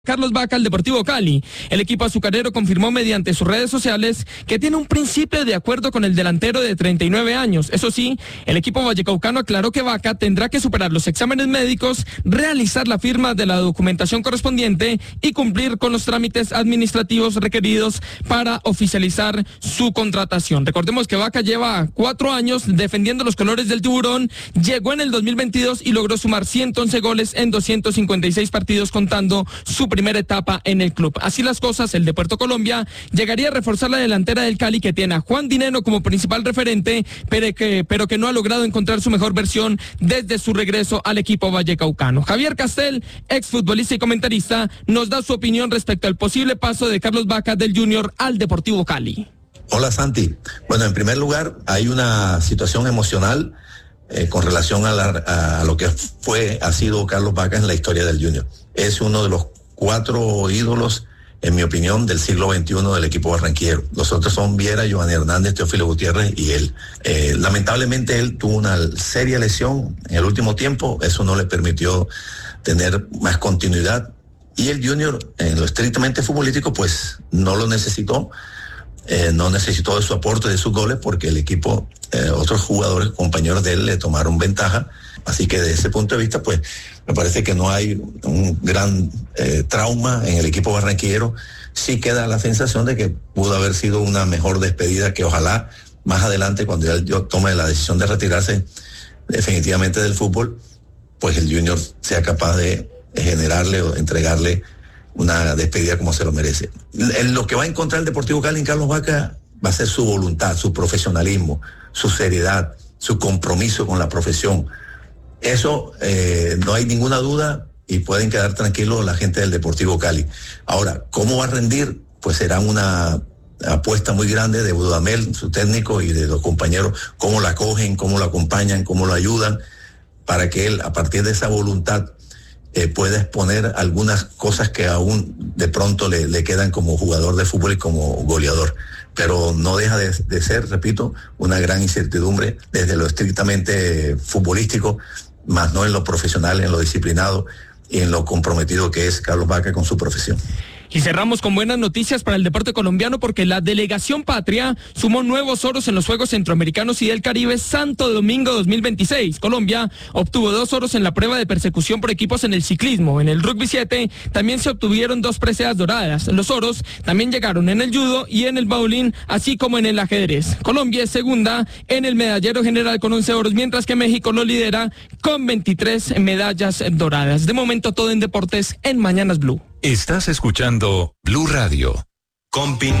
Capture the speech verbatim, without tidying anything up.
Carlos Vaca al Deportivo Cali. El equipo azucarero confirmó mediante sus redes sociales que tiene un principio de acuerdo con el delantero de treinta y nueve años. Eso sí, el equipo vallecaucano aclaró que Vaca tendrá que superar los exámenes médicos, realizar la firma de la documentación correspondiente y cumplir con los trámites administrativos requeridos para oficializar su contratación. Recordemos que Vaca lleva cuatro años defendiendo los colores del Tiburón, llegó en el dos mil veintidós y logró sumar ciento once goles en doscientos cincuenta y seis partidos, contando su primera etapa en el club. Así las cosas, el de Puerto Colombia llegaría a reforzar la delantera del Cali, que tiene a Juan Dineno como principal referente, pero que, pero que no ha logrado encontrar su mejor versión desde su regreso al equipo vallecaucano. Javier Castel, exfutbolista y comentarista, nos da su opinión respecto al posible paso de Carlos Vaca del Junior al Deportivo Cali. Hola Santi. Bueno, en primer lugar, hay una situación emocional eh, con relación a, la, a lo que fue, ha sido Carlos Vaca en la historia del Junior. Es uno de los cuatro ídolos, en mi opinión, del siglo veintiuno del equipo barranquillero. Los otros son Viera, Giovanni Hernández, Teófilo Gutiérrez y él. Eh, lamentablemente él tuvo una seria lesión en el último tiempo, eso no le permitió tener más continuidad, y el Junior, en lo estrictamente futbolístico, pues no lo necesitó, eh, no necesitó de su aporte, de sus goles, porque el equipo, eh, otros jugadores, compañeros de él, le tomaron ventaja. Así que desde ese punto de vista, pues me parece que no hay un gran eh, trauma en el equipo barranquillero. Sí queda la sensación de que pudo haber sido una mejor despedida, que ojalá más adelante, cuando él yo tome la decisión de retirarse definitivamente del fútbol, pues el Junior sea capaz de generarle o entregarle una despedida como se lo merece. En lo que va a encontrar el Deportivo Cali en Carlos Vaca va a ser su voluntad, su profesionalismo, su seriedad, su compromiso con la profesión. Eso eh, no hay ninguna duda, y pueden quedar tranquilos la gente del Deportivo Cali. Ahora, ¿cómo va a rendir? Pues será una apuesta muy grande de Dudamel, su técnico, y de los compañeros, cómo la cogen, cómo lo acompañan, cómo lo ayudan, para que él, a partir de esa voluntad, eh, pueda exponer algunas cosas que aún de pronto le, le quedan como jugador de fútbol y como goleador. Pero no deja de, de ser, repito, una gran incertidumbre desde lo estrictamente futbolístico, más no en lo profesional, en lo disciplinado y en lo comprometido que es Carlos Vaca con su profesión. Y cerramos con buenas noticias para el deporte colombiano, porque la delegación patria sumó nuevos oros en los Juegos Centroamericanos y del Caribe Santo Domingo dos mil veintiséis. Colombia obtuvo dos oros en la prueba de persecución por equipos en el ciclismo. En el rugby siete también se obtuvieron dos preseas doradas. Los oros también llegaron en el judo y en el bowling, así como en el ajedrez. Colombia es segunda en el medallero general con once oros, mientras que México lo lidera con veintitrés medallas doradas. De momento todo en deportes en Mañanas Blue. Estás escuchando Blue Radio. Con